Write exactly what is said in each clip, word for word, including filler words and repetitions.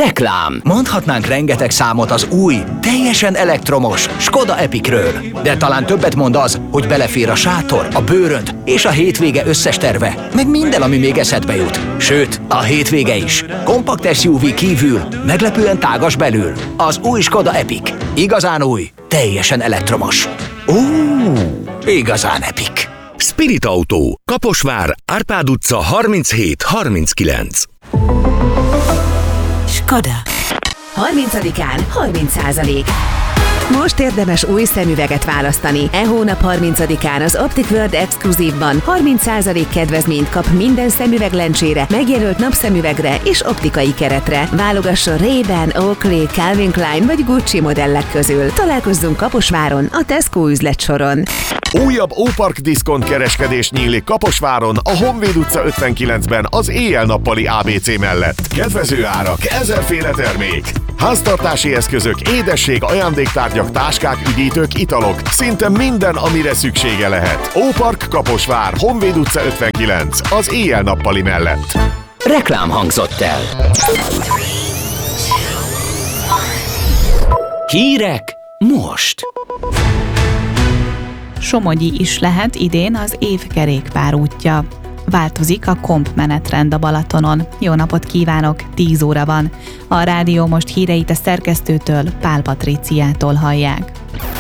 Reklám. Mondhatnánk rengeteg számot az új, teljesen elektromos Skoda Epicről. De talán többet mond az, hogy belefér a sátor, a bőrönd és a hétvége összes terve, meg minden, ami még eszedbe jut. Sőt, a hétvége is. Kompakt es u vé kívül, meglepően tágas belül. Az új Skoda Epic. Igazán új, teljesen elektromos. Ó, igazán epic. Spirit Autó, Kaposvár, Árpád utca harminchét harminckilenc. Skoda. harmincadikán harminc százalék. Most érdemes új szemüveget választani. E hónap harmincadikán az Optic World Exclusive-ban harminc százalék kedvezményt kap minden szemüveglencsére, megjelölt napszemüvegre és optikai keretre. Válogasson Ray-Ban, Oakley, Calvin Klein vagy Gucci modellek közül. Találkozzunk Kaposváron, a Tesco üzletsoron. Újabb Ópark diszkont kereskedés nyílik Kaposváron, a Honvéd utca ötvenkilencben az éjjel-nappali á bé cé mellett. Kedvező árak, ezerféle termék. Háztartási eszközök, édesség, ajándéktárgyak, táskák, üdítők, italok. Szinte minden, amire szüksége lehet. Ópark Kaposvár, Honvéd utca ötvenkilenc, az éjjel-nappali mellett. Reklám hangzott el. Hírek most. Somogyi is lehet idén az év kerékpárútja. Változik a komp menetrend a Balatonon. Jó napot kívánok, tíz óra van. A rádió most híreit a szerkesztőtől, Pál Patriciától hallják.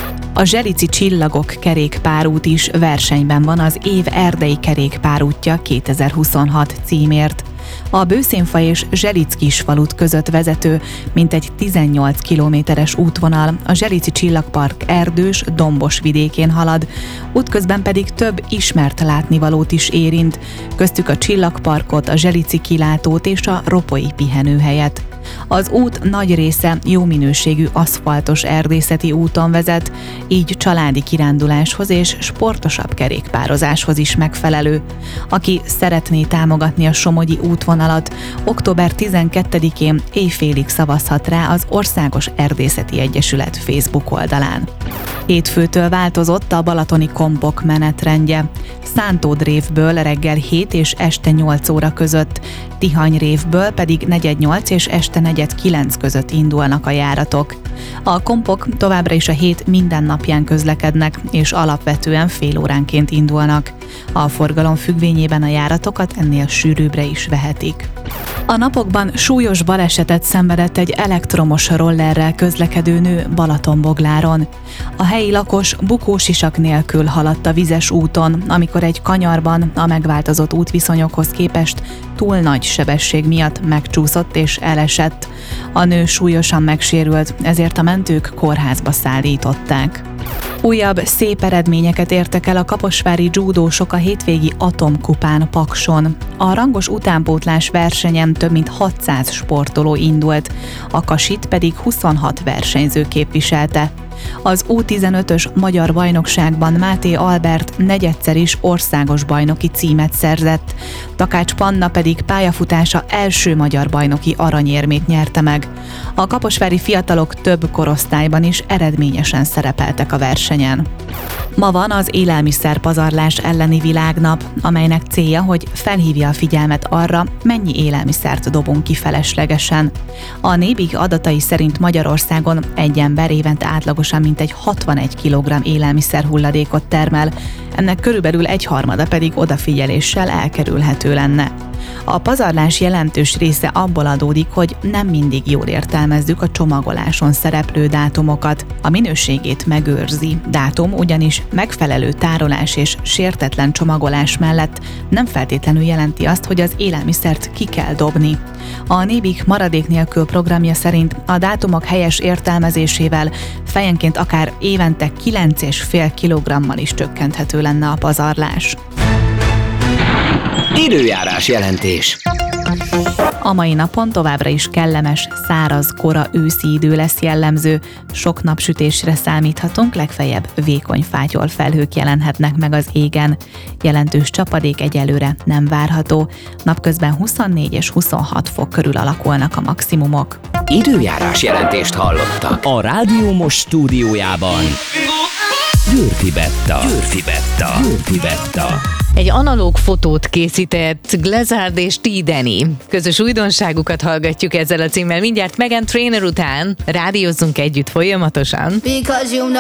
A Zselici Csillagok kerékpárút is versenyben van az év erdei kerékpárútja kétezer-huszonhat címért. A Bőszénfa és Zselic-Kisfalut között vezető, mintegy tizennyolc kilométeres útvonal a Zselici Csillagpark erdős, dombos vidékén halad, útközben pedig több ismert látnivalót is érint, köztük a Csillagparkot, a Zselici kilátót és a Ropoi pihenőhelyet. Az út nagy része jó minőségű aszfaltos erdészeti úton vezet, így családi kiránduláshoz és sportosabb kerékpározáshoz is megfelelő. Aki szeretné támogatni a somogyi útvonalat, október tizenkettedikén éjfélig szavazhat rá az Országos Erdészeti Egyesület Facebook oldalán. Hétfőtől változott a balatoni kompok menetrendje. Szántódrévből reggel hét és este nyolc óra között, Tihanyrévből pedig negyed nyolc és este negyed kilenc között indulnak a járatok. A kompok továbbra is a hét minden napján közlekednek, és alapvetően fél óránként indulnak. A forgalom függvényében a járatokat ennél sűrűbbre is vehetik. A napokban súlyos balesetet szenvedett egy elektromos rollerrel közlekedő nő Balatonbogláron. A helyi lakos bukósisak nélkül haladt a vizes úton, amikor egy kanyarban a megváltozott útviszonyokhoz képest túl nagy sebesség miatt megcsúszott és elesett. A nő súlyosan megsérült, ezért a mentők kórházba szállították. Újabb szép eredményeket értek el a kaposvári dzsúdósok a hétvégi Atomkupán Pakson. A rangos utánpótlás versenyen több mint hatszáz sportoló indult, a kasit pedig huszonhat versenyző képviselte. Az U tizenötös magyar bajnokságban Máté Albert negyedszer is országos bajnoki címet szerzett, Takács Panna pedig pályafutása első magyar bajnoki aranyérmét nyerte meg. A kaposvári fiatalok több korosztályban is eredményesen szerepeltek a versenyen. Ma van az élelmiszerpazarlás elleni világnap, amelynek célja, hogy felhívja a figyelmet arra, mennyi élelmiszert dobunk ki feleslegesen. A Nébig adatai szerint Magyarországon egy ember évente átlagosan mintegy hatvanegy kilogramm élelmiszer hulladékot termel, ennek körülbelül egyharmada pedig odafigyeléssel elkerülhető lenne. A pazarlás jelentős része abból adódik, hogy nem mindig jól értelmezzük a csomagoláson szereplő dátumokat. A minőségét megőrzi dátum, ugyanis megfelelő tárolás és sértetlen csomagolás mellett nem feltétlenül jelenti azt, hogy az élelmiszert ki kell dobni. A Nébig maradék nélkül programja szerint a dátumok helyes értelmezésével fejenként akár évente kilenc egész öt kilogrammal is csökkenthető lenne a pazarlás. Időjárás jelentés. A mai napon továbbra is kellemes, száraz, kora őszi idő lesz jellemző. Sok napsütésre számíthatunk, legfeljebb vékony fátyol felhők jelenhetnek meg az égen. Jelentős csapadék egyelőre nem várható. Napközben huszonnégy és huszonhat fok körül alakulnak a maximumok. Időjárás jelentést hallottak a Rádió Most stúdiójában. Győrfi Betta. Győrfi Betta. Győrfi Betta. Egy analóg fotót készített Glazard és T. Denny. Közös újdonságukat hallgatjuk ezzel a címmel. Mindjárt Meghan Trainor után rádiózzunk együtt folyamatosan. Because you know